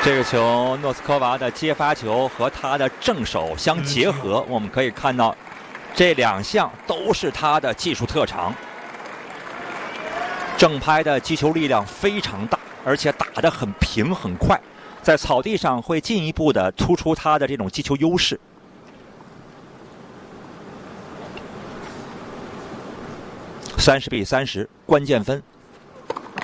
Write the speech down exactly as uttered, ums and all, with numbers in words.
这个球，诺斯科娃的接发球和他的正手相结合，我们可以看到，这两项都是他的技术特长。正拍的击球力量非常大，而且打得很平很快，在草地上会进一步的突出他的这种击球优势。三十比三十，关键分。